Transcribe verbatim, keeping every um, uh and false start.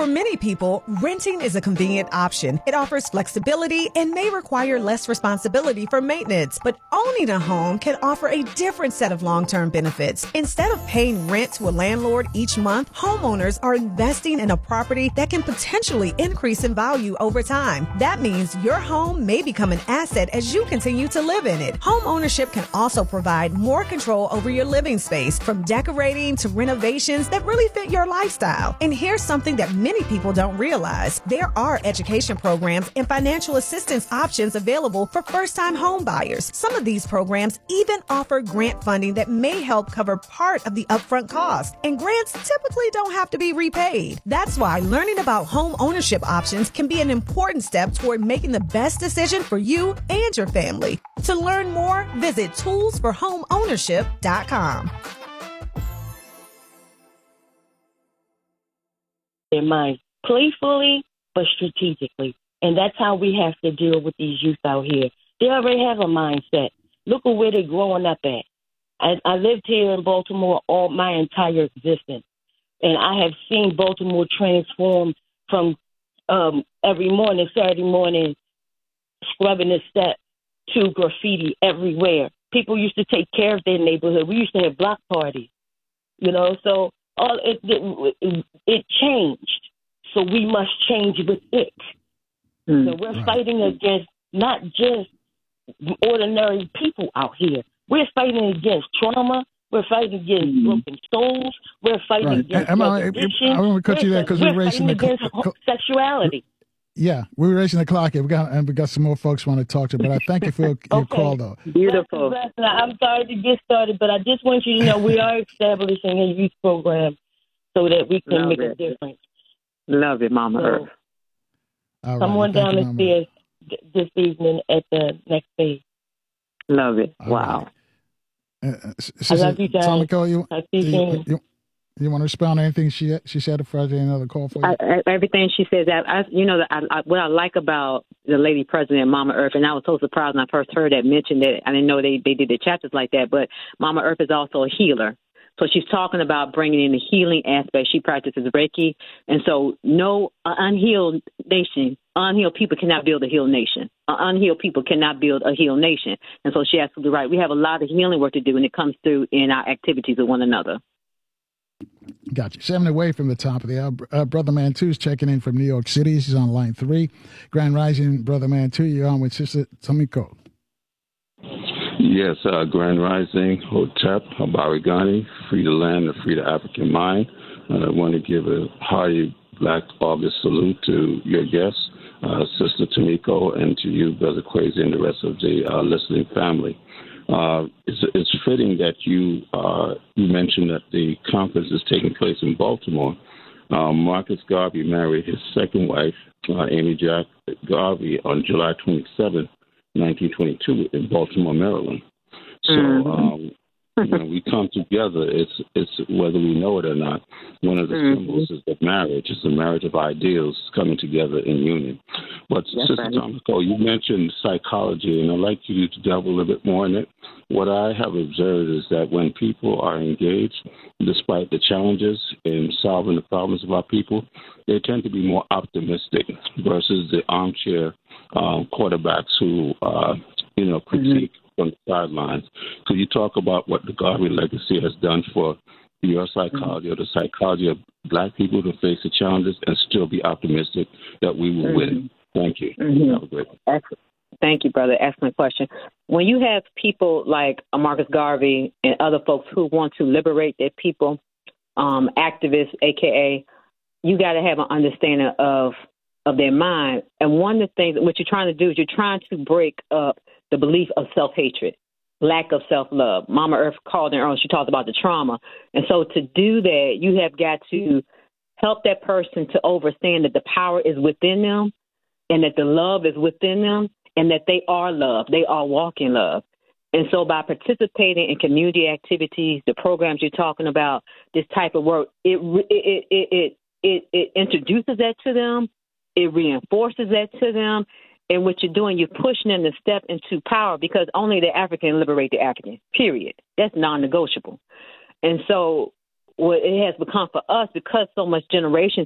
many people, renting is a convenient option. It offers flexibility and may require less responsibility for maintenance, but owning a home can offer a different set of long-term benefits. Instead of paying rent to a landlord each month, homeowners are investing in a property that can potentially increase in value over time. That means your home may become an asset as you continue to live in it. Home ownership can also provide more control over your living space, from decorating to renovations that really fit your lifestyle. And here's something that many people don't realize. There are education programs and financial assistance options available for first-time home buyers. Some of these programs even offer grant funding that may help cover part of the upfront cost. And grants typically don't have to be repaid. That's why learning about home ownership options can be an important step toward making the best decision for you and your family. To learn more, visit tools for home ownership dot com. Their minds playfully but strategically. And that's how we have to deal with these youth out here. They already have a mindset. Look at where they're growing up at. I, I lived here in Baltimore all my entire existence, and I have seen Baltimore transform from um, every morning, Saturday morning, scrubbing the steps to graffiti everywhere. People used to take care of their neighborhood. We used to have block parties, you know, so all it, it, it changed. So we must change with it. Mm, so we're right. fighting against not just ordinary people out here. We're fighting against trauma. We're fighting against mm-hmm. broken souls. We're fighting right. against Am I, addiction. I want to cut we're, you there because we're, we're racing the against cl- sexuality. Yeah, we're racing the clock here. We got and we got some more folks want to talk to, but I thank you for your, okay. your call, though. Beautiful. I'm sorry to get started, but I just want you to know we are establishing a youth program so that we can Love make it. a difference. Love it, Mama so, Earth. Right. Come on down the stairs this evening at the next phase. Love it. All wow. Right. Uh, I love you guys. Tamiko, you, you, you, you, you want to respond to anything she she said before I get another call for you? I, everything she says, that I, you know, I, I, what I like about the lady president, Mama Earth, and I was so surprised when I first heard that mentioned that. I didn't know they, they did the chapters like that, but Mama Earth is also a healer. So she's talking about bringing in the healing aspect. She practices Reiki. And so no uh, unhealed nation, unhealed people cannot build a healed nation. Uh, unhealed people cannot build a healed nation. And so she's absolutely right. We have a lot of healing work to do, and it comes through in our activities with one another. Gotcha. Seven away from the top of the hour. Uh, Brother Man two is checking in from New York City. He's on line three. Grand Rising, Brother Man two, you're on with Sister Tamiko. Yes, uh, Grand Rising, Hotep, Habarigani, free the land and free the African mind. And I want to give a hearty Black August salute to your guests, uh, Sister Tamiko, and to you, Brother Crazy, and the rest of the uh, listening family. Uh, it's, it's fitting that you uh, you mentioned that the conference is taking place in Baltimore. Uh, Marcus Garvey married his second wife, uh, Amy Jack Garvey, on July twenty-seventh. nineteen twenty-two in Baltimore, Maryland. So mm-hmm. um, when we come together, it's it's whether we know it or not. One of the mm-hmm. symbols is that marriage. It's the marriage of ideals coming together in union. But yes, Sister Tamiko, you mentioned psychology, and I'd like you to delve a little bit more in it. What I have observed is that when people are engaged, despite the challenges in solving the problems of our people, they tend to be more optimistic versus the armchair um, quarterbacks who, uh, you know, critique mm-hmm. from the sidelines. Could you talk about what the Garvey legacy has done for your psychology mm-hmm. or the psychology of Black people to face the challenges and still be optimistic that we will mm-hmm. win? Thank you. Mm-hmm. Have a great one. Excellent. Thank you, brother. Excellent question. When you have people like Marcus Garvey and other folks who want to liberate their people, um, activists, A K A, you got to have an understanding of of their mind. And one of the things, what you're trying to do is you're trying to break up the belief of self-hatred, lack of self-love. Mama Earth called in earlier, she talked about the trauma. And so to do that, you have got to help that person to understand that the power is within them and that the love is within them and that they are love. They are walking love. And so by participating in community activities, the programs you're talking about, this type of work, it it it it it, it introduces that to them. It reinforces that to them. And what you're doing, you're pushing them to step into power because only the African liberate the African, period. That's non-negotiable. And so what it has become for us, because so much generations